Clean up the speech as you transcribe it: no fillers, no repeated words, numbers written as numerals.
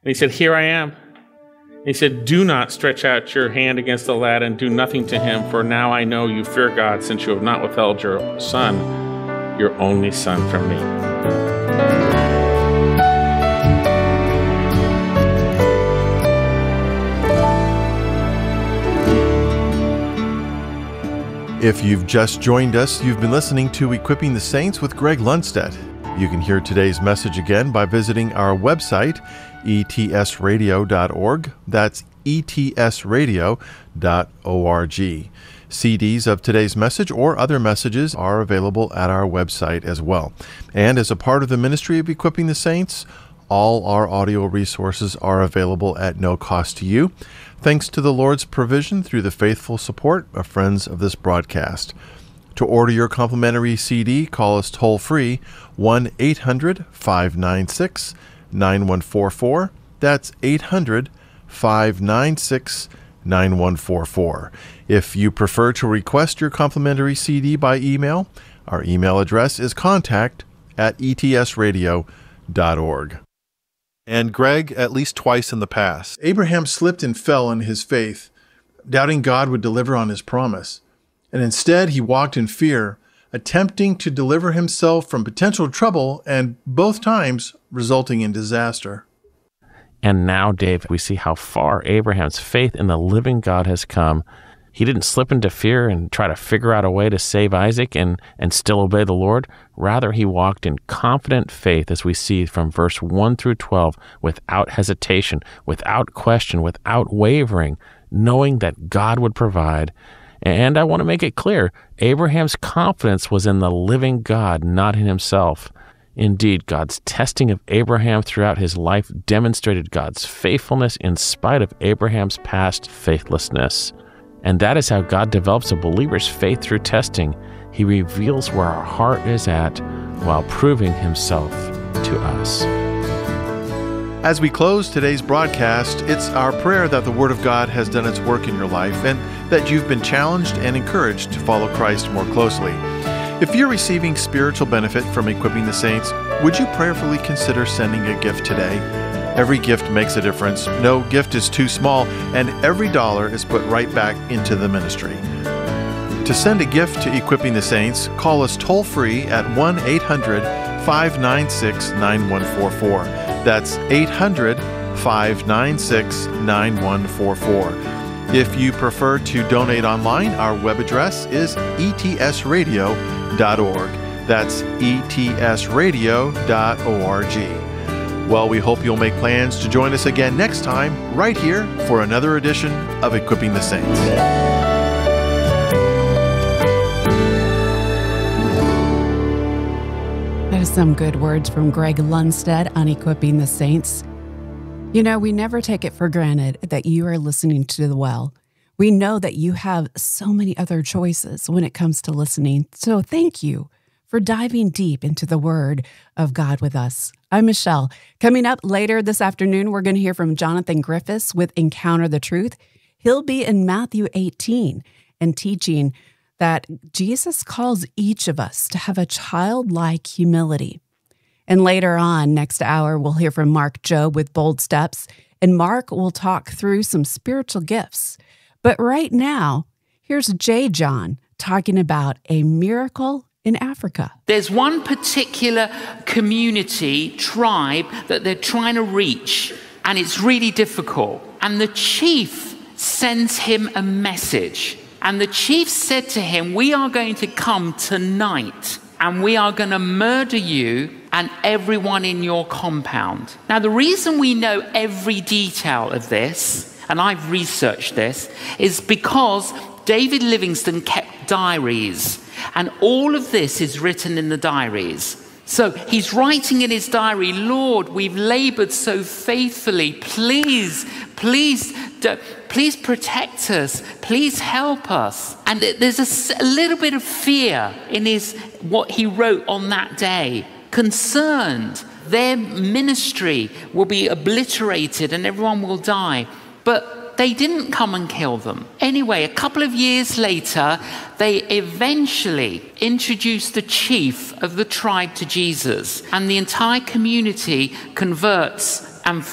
he said, "Here I am." And he said, "Do not stretch out your hand against the lad and do nothing to him, for now I know you fear God, since you have not withheld your son, your only son, from me." If you've just joined us, you've been listening to Equipping the Saints with Greg Lundstedt. You can hear today's message again by visiting our website, etsradio.org. That's etsradio.org. CDs of today's message or other messages are available at our website as well. And as a part of the ministry of Equipping the Saints, all our audio resources are available at no cost to you, thanks to the Lord's provision through the faithful support of friends of this broadcast. To order your complimentary CD, call us toll-free, 1-800-596-9144. That's 800-596-9144. If you prefer to request your complimentary CD by email, our email address is contact@etsradio.org. And Greg, at least twice in the past, Abraham slipped and fell in his faith, doubting God would deliver on his promise. And instead, he walked in fear, attempting to deliver himself from potential trouble, and both times resulting in disaster. And now, Dave, we see how far Abraham's faith in the living God has come. He didn't slip into fear and try to figure out a way to save Isaac and still obey the Lord. Rather, he walked in confident faith, as we see from verse 1 through 12, without hesitation, without question, without wavering, knowing that God would provide. And I want to make it clear, Abraham's confidence was in the living God, not in himself. Indeed, God's testing of Abraham throughout his life demonstrated God's faithfulness in spite of Abraham's past faithlessness. And that is how God develops a believer's faith through testing. He reveals where our heart is at while proving himself to us. As we close today's broadcast, it's our prayer that the Word of God has done its work in your life and that you've been challenged and encouraged to follow Christ more closely. If you're receiving spiritual benefit from Equipping the Saints, would you prayerfully consider sending a gift today? Every gift makes a difference. No gift is too small, and every dollar is put right back into the ministry. To send a gift to Equipping the Saints, call us toll-free at 1-800-596-9144. That's 800-596-9144. If you prefer to donate online, our web address is etsradio.org. That's etsradio.org. Well, we hope you'll make plans to join us again next time, right here, for another edition of Equipping the Saints. That is some good words from Greg Lundstedt on Equipping the Saints. You know, we never take it for granted that you are listening to The Well. We know that you have so many other choices when it comes to listening, so thank you for diving deep into the Word of God with us. I'm Michelle. Coming up later this afternoon, we're going to hear from Jonathan Griffiths with Encounter the Truth. He'll be in Matthew 18 and teaching that Jesus calls each of us to have a childlike humility. And later on, next hour, we'll hear from Mark Jobe with Bold Steps, and Mark will talk through some spiritual gifts. But right now, here's J. John talking about a miracle in Africa. There's one particular community, tribe, that they're trying to reach, and it's really difficult. And the chief sends him a message. And the chief said to him, "We are going to come tonight, and we are going to murder you and everyone in your compound." Now, the reason we know every detail of this, and I've researched this, is because David Livingstone kept diaries. And all of this is written in the diaries. So he's writing in his diary, "Lord, we've labored so faithfully. Please protect us. Please help us." And there's a little bit of fear in what he wrote on that day. Concerned their ministry will be obliterated and everyone will die. But they didn't come and kill them. Anyway, a couple of years later, they eventually introduced the chief of the tribe to Jesus, and the entire community converts and